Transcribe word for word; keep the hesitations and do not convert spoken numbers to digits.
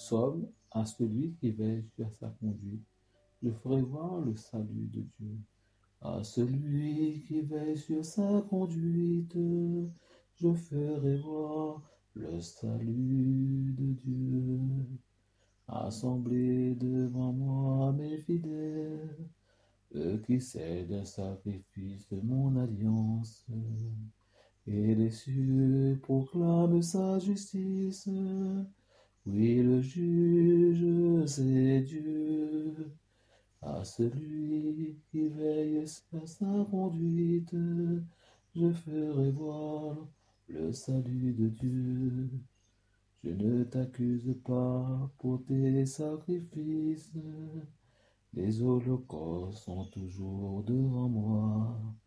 Somme à celui qui veille sur sa conduite, je ferai voir le salut de Dieu. À celui qui veille sur sa conduite, je ferai voir le salut de Dieu. Assemblez devant moi mes fidèles, eux qui cèdent un sacrifice de mon alliance. Et les cieux proclament sa justice. Oui, le juge, c'est Dieu. À celui qui veille sur sa conduite, je ferai voir le salut de Dieu. Je ne t'accuse pas pour tes sacrifices, les holocaustes sont toujours devant moi.